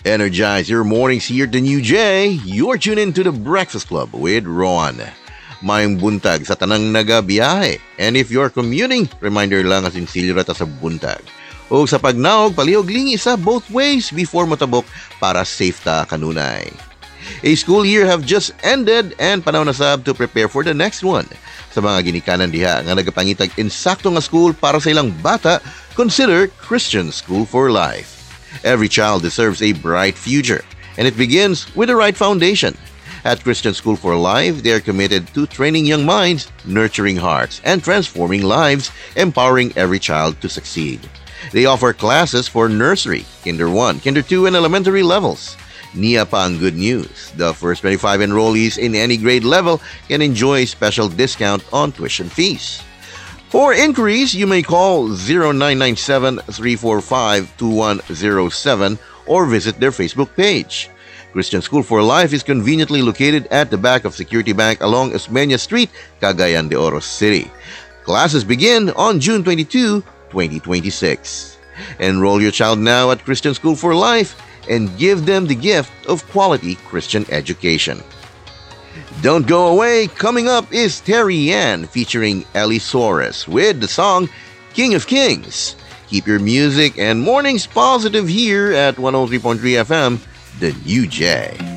Energize your mornings here at the New J. You're tuned in to the Breakfast Club with Ron. Mayong buntag sa tanang nagabiyahe. And if you're commuting, reminder lang as insilyo rata sa buntag. O sa pagnaog, palihog lingi sa both ways before motabok para safe ta kanunay. A school year have just ended and panahon na sab to prepare for the next one. Sa mga ginikanan diha nga nagapangitag insakto nga school para sa ilang bata, consider Christian School for Life. Every child deserves a bright future, and it begins with the right foundation. At Christian School for Life, they are committed to training young minds, nurturing hearts, and transforming lives, empowering every child to succeed. They offer classes for nursery, Kinder 1, Kinder 2, and elementary levels. Niya pa ang good news. The first 25 enrollees in any grade level can enjoy special discount on tuition fees. For inquiries, you may call 0997-345-2107 or visit their Facebook page. Christian School for Life is conveniently located at the back of Security Bank along Osmeña Street, Cagayan de Oro City. Classes begin on June 22, 2026. Enroll your child now at Christian School for Life and give them the gift of quality Christian education. Don't go away. Coming up is Terry Ann featuring Ellie Soares with the song King of Kings. Keep your music and mornings positive here at 103.3 FM, The New J.